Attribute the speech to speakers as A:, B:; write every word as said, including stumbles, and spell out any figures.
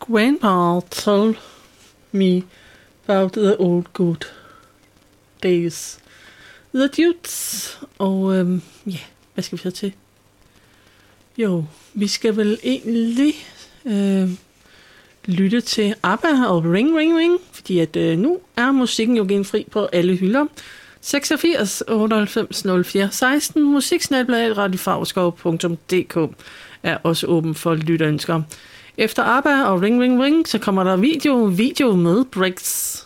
A: grandpa told me about the old good days. The Dudes. Og øhm, ja, hvad skal vi så til? Jo, vi skal vel egentlig øh, lytte til ABBA og Ring Ring Ring, fordi at øh, nu er musikken jo genfri på alle hylder. seksogfirs otteoghalvfems nul fire seksten musiksnabel-a radiofavreskov punktum d k er også åben for lytterønsker. Efter ABBA og Ring Ring Ring, så kommer der video, video med breaks.